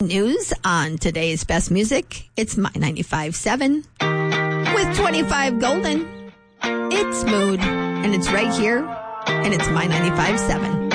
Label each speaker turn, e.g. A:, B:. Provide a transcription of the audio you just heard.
A: news on today's best music. It's My 95.7 with 25 Golden. It's Mood, and it's right here, and it's My 95.7.